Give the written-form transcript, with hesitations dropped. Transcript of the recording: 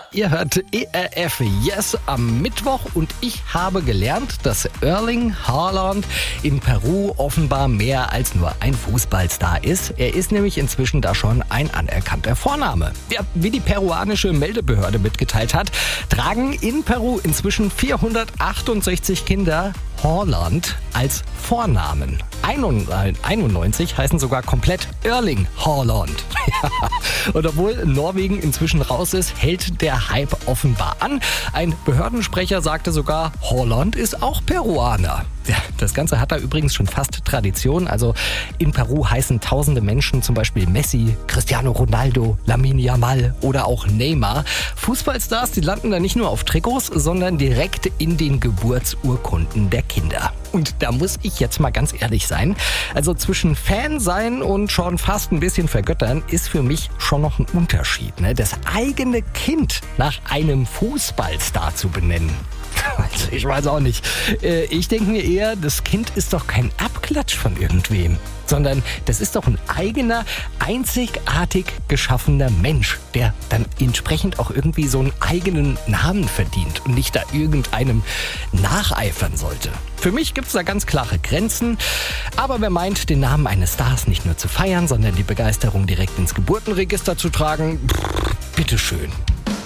Ihr hört ERF Yes am Mittwoch und ich habe gelernt, dass Erling Haaland in Peru offenbar mehr als nur ein Fußballstar ist. Er ist nämlich inzwischen da schon ein anerkannter Vorname. Ja, wie die peruanische Meldebehörde mitgeteilt hat, tragen in Peru inzwischen 468 Kinder Haaland als Vornamen. 91 heißen sogar komplett Erling Haaland. Und obwohl Norwegen inzwischen raus ist, hält der Hype offenbar an. Ein Behördensprecher sagte sogar, Haaland ist auch Peruaner. Ja, das Ganze hat da übrigens schon fast Tradition. Also in Peru heißen tausende Menschen zum Beispiel Messi, Cristiano Ronaldo, Lamine Yamal oder auch Neymar. Fußballstars, die landen da nicht nur auf Trikots, sondern direkt in den Geburtsurkunden der Kinder. Und da muss ich jetzt mal ganz ehrlich sein. Also zwischen Fan sein und schon fast ein bisschen vergöttern ist für mich schon noch ein Unterschied, ne? Das eigene Kind nach einem Fußballstar zu benennen. Also ich weiß auch nicht. Ich denke mir eher, das Kind ist doch kein Abklatsch von irgendwem, sondern das ist doch ein eigener, einzigartig geschaffener Mensch, der dann entsprechend auch irgendwie so einen eigenen Namen verdient und nicht da irgendeinem nacheifern sollte. Für mich gibt es da ganz klare Grenzen, aber wer meint, den Namen eines Stars nicht nur zu feiern, sondern die Begeisterung direkt ins Geburtenregister zu tragen, bitteschön.